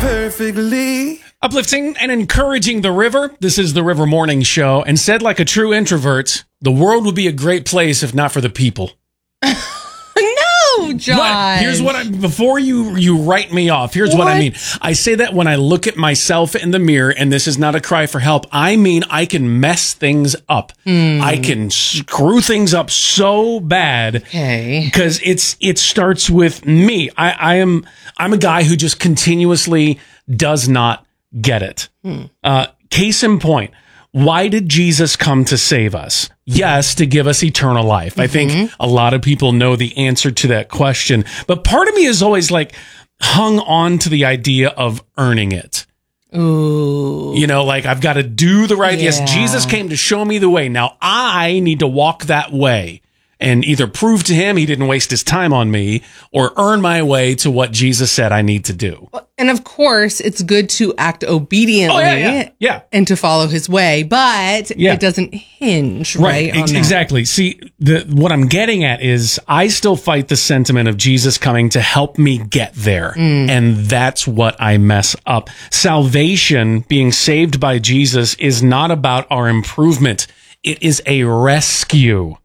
perfectly. Uplifting and encouraging the river. This is the River Morning Show. And said like a true introvert, the world would be a great place if not for the people. No, John. But here's what before you write me off, here's what I mean. I say that when I look at myself in the mirror, and this is not a cry for help. I mean, I can mess things up. I can screw things up so bad. Okay. Because it starts with me. I'm a guy who just continuously does not get it. Case in point. Why did Jesus come to save us? Yes, to give us eternal life. I think a lot of people know the answer to that question. But part of me is always like hung on to the idea of earning it. Ooh. You know, like I've got to do the right. Yes, Jesus came to show me the way. Now I need to walk that way and either prove to him he didn't waste his time on me or earn my way to what Jesus said I need to do. And of course, it's good to act obediently and to follow his way, but it doesn't hinge right on that. Exactly. See, what I'm getting at is I still fight the sentiment of Jesus coming to help me get there. And that's what I mess up. Salvation, being saved by Jesus, is not about our improvement. It is a rescue.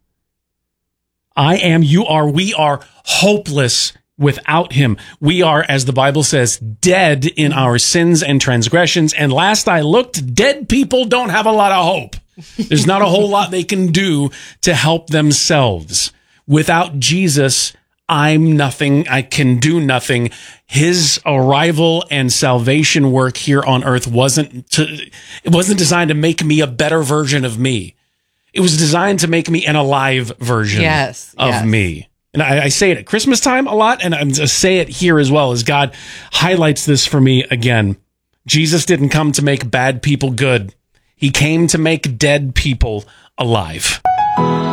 I am, you are, we are hopeless without him. We are, as the Bible says, dead in our sins and transgressions. And last I looked, dead people don't have a lot of hope. There's not a whole lot they can do to help themselves. Without Jesus, I'm nothing. I can do nothing. His arrival and salvation work here on earth wasn't designed to make me a better version of me. It was designed to make me an alive version of me. And I say it at Christmas time a lot, and I say it here as well as God highlights this for me again. Jesus didn't come to make bad people good. He came to make dead people alive.